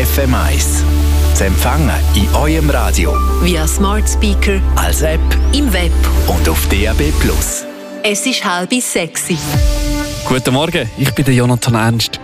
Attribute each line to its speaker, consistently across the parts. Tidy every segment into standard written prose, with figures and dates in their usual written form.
Speaker 1: FM1. Zu empfangen in eurem Radio,
Speaker 2: via Smart Speaker,
Speaker 1: als App
Speaker 2: im Web
Speaker 1: und auf DAB+.
Speaker 2: Es ist 5:30.
Speaker 3: Guten Morgen, ich bin der Jonathan Ernst.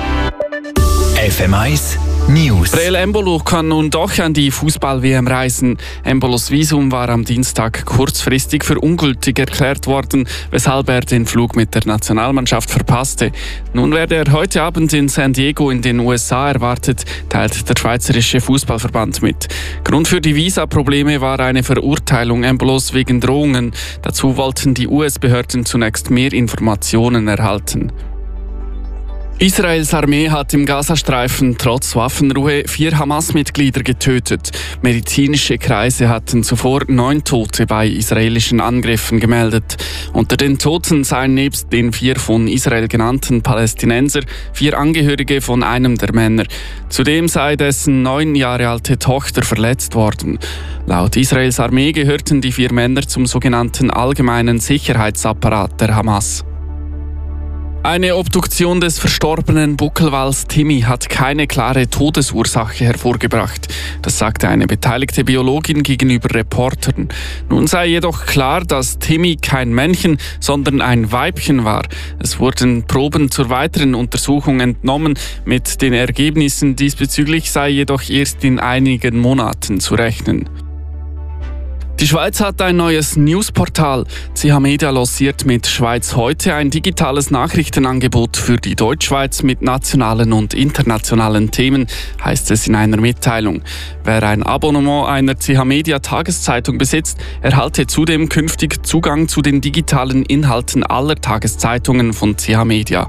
Speaker 1: FM1 News.
Speaker 3: Breel Embolo kann nun doch an die Fußball-WM reisen. Embolos Visum war am Dienstag kurzfristig für ungültig erklärt worden, weshalb er den Flug mit der Nationalmannschaft verpasste. Nun werde er heute Abend in San Diego in den USA erwartet, teilt der Schweizerische Fußballverband mit. Grund für die Visaprobleme war eine Verurteilung Embolos wegen Drohungen. Dazu wollten die US-Behörden zunächst mehr Informationen erhalten. Israels Armee hat im Gazastreifen trotz Waffenruhe 4 Hamas-Mitglieder getötet. Medizinische Kreise hatten zuvor 9 Tote bei israelischen Angriffen gemeldet. Unter den Toten seien nebst den 4 von Israel genannten Palästinenser 4 Angehörige von einem der Männer. Zudem sei dessen 9 Jahre alte Tochter verletzt worden. Laut Israels Armee gehörten die 4 Männer zum sogenannten allgemeinen Sicherheitsapparat der Hamas. Eine Obduktion des verstorbenen Buckelwals Timmy hat keine klare Todesursache hervorgebracht. Das sagte eine beteiligte Biologin gegenüber Reportern. Nun sei jedoch klar, dass Timmy kein Männchen, sondern ein Weibchen war. Es wurden Proben zur weiteren Untersuchung entnommen. Mit den Ergebnissen diesbezüglich sei jedoch erst in einigen Monaten zu rechnen. Die Schweiz hat ein neues Newsportal. CH Media lanciert mit Schweiz heute ein digitales Nachrichtenangebot für die Deutschschweiz mit nationalen und internationalen Themen, heißt es in einer Mitteilung. Wer ein Abonnement einer CH Media Tageszeitung besitzt, erhalte zudem künftig Zugang zu den digitalen Inhalten aller Tageszeitungen von CH Media.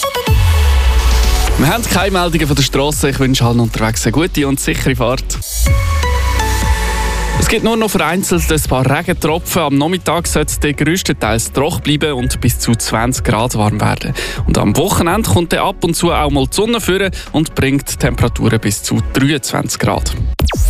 Speaker 3: Wir haben keine Meldungen von der Strasse. Ich wünsche allen unterwegs eine gute und sichere Fahrt. Es gibt nur noch vereinzelt ein paar Regentropfen. Am Nachmittag soll es grösstenteils trocken bleiben und bis zu 20 Grad warm werden. Und am Wochenende kommt dann ab und zu auch mal die Sonne führen und bringt Temperaturen bis zu 23 Grad.